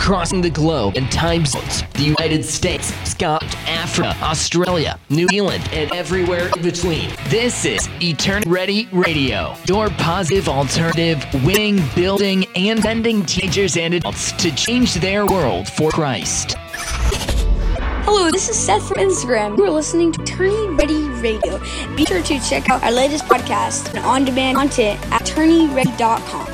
crossing the globe in time zones. The United States, Scotland, Africa, Australia, New Zealand, and everywhere in between. This is Eternity Ready Radio, your positive alternative, winning, building, and sending teenagers and adults to change their world for Christ. Hello, this is Seth from Instagram. You're listening to Eternity Ready Radio. Be sure to check out our latest podcast and on-demand content at eternityready.com.